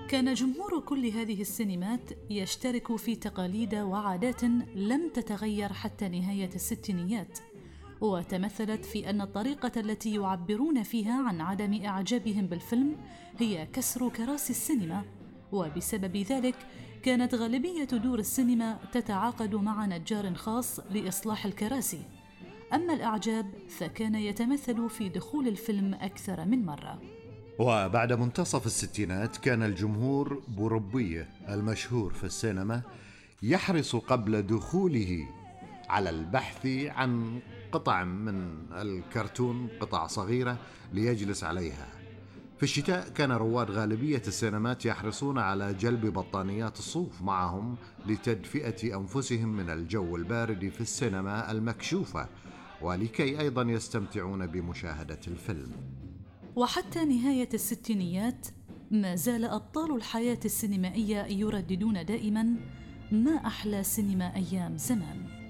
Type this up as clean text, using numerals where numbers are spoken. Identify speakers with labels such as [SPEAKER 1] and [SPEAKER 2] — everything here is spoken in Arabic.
[SPEAKER 1] كان جمهور كل هذه السينمات يشترك في تقاليد وعادات لم تتغير حتى نهاية الستينيات، وتمثلت في أن الطريقة التي يعبرون فيها عن عدم إعجابهم بالفيلم هي كسر كراسي السينما، وبسبب ذلك كانت غالبية دور السينما تتعاقد مع نجار خاص لإصلاح الكراسي، أما الإعجاب فكان يتمثل في دخول الفيلم أكثر من مرة.
[SPEAKER 2] وبعد منتصف الستينات كان الجمهور بوروبية المشهور في السينما يحرص قبل دخوله على البحث عن قطع من الكرتون، قطع صغيرة ليجلس عليها. في الشتاء كان رواد غالبية السينمات يحرصون على جلب بطانيات الصوف معهم لتدفئة أنفسهم من الجو البارد في السينما المكشوفة، ولكي أيضا يستمتعون بمشاهدة الفيلم.
[SPEAKER 1] وحتى نهاية الستينيات ما زال أبطال الحياة السينمائية يرددون دائما: ما أحلى سينما أيام زمان.